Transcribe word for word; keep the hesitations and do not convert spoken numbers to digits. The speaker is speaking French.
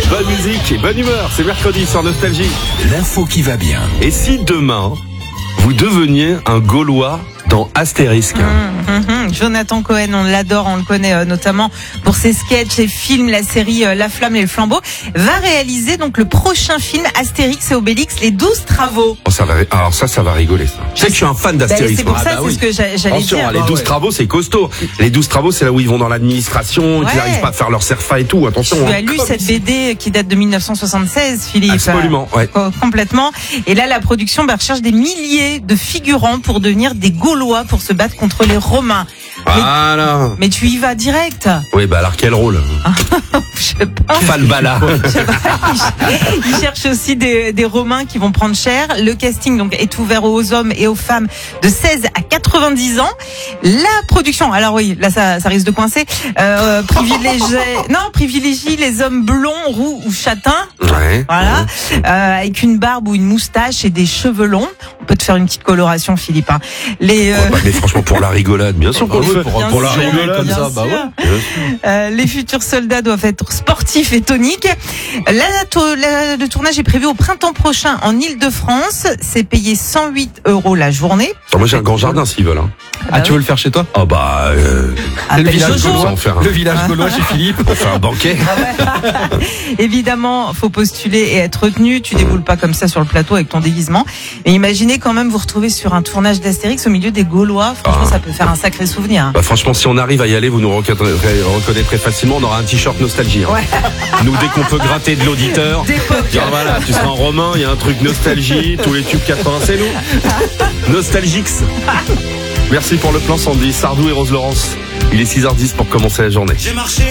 Bonne musique et bonne humeur, c'est mercredi sur Nostalgie. L'info qui va bien. Et si demain, vous deveniez un Gaulois dans Astérisque? Mmh, mmh, mmh. Jonathan Cohen, on l'adore, on le connaît euh, notamment pour ses sketchs et films, la série euh, La Flamme et le Flambeau, va réaliser donc le prochain film Astérix et Obélix, les douze travaux. Oh, ça va, alors ça, ça va rigoler ça. Je sais que je suis un fan d'Astérix. Ben, c'est pour moi. ça, Ah, bah c'est oui. ce que j'a- j'allais Attention, dire. les Bon, douze ouais. travaux, c'est costaud. Les douze travaux, c'est là où ils vont dans l'administration, Ouais. qu'ils n'arrivent pas à faire leur serfa et tout. Attention. Tu hein. as lu cette B D qui date de dix-neuf cent soixante-seize, Philippe? Absolument, ouais. Co- Complètement. Et là, la production bah, recherche des milliers de figurants pour devenir des Gaulois pour se battre contre les Romains. Mais, Voilà. mais tu y vas direct. Oui, bah alors quel rôle? Je sais pas. Falbala. Je sais pas, ils- Ils cherchent aussi des, des Romains qui vont prendre cher. Le casting donc est ouvert aux hommes et aux femmes de seize à quatre-vingt-dix ans. La production, alors oui, là ça, ça risque de coincer. Euh, privilégie, non, privilégie les hommes blonds, roux ou châtains. Ouais. Voilà, euh, avec une barbe ou une moustache et des cheveux longs. On peut te faire une petite coloration, Philippe. Hein. Les, euh, Oh, bah, mais franchement, pour la rigolade, bien sûr qu'on Ah le oui, fait. pour, Bien pour la sûr, rigolade comme bien ça, bah sûr. ouais. Euh, les futurs soldats doivent être sportifs et toniques. La, to- la- le tournage est prévu au printemps prochain en Île-de-France. C'est payé cent huit euros la journée. Attends, moi j'ai un grand jardin s'ils veulent. Hein. Ah, tu veux le faire chez toi? Oh bah, euh, Ah, le ben, village Jojo. gaulois, on fait un- le village gaulois chez Philippe. on fait un banquet. Évidemment, faut postuler et être retenu. Tu déboules pas comme ça sur le plateau avec ton déguisement. Mais imaginez quand même vous retrouver sur un tournage d'Astérix au milieu des Gaulois. Franchement, Ah. ça peut faire un sacré souvenir. Bah franchement, si on arrive à y aller, vous nous reconnaîtrez, reconnaîtrez facilement. On aura un t-shirt nostalgie. Hein. Nous, dès qu'on peut gratter de l'auditeur, D'époque. dire voilà, tu seras en romain, il y a un truc nostalgie, tous les tubes quatre-vingts, c'est nous. Nostalgix. Merci pour le plan Sandy, Sardou et Rose Laurence. Il est six heures dix pour commencer la journée.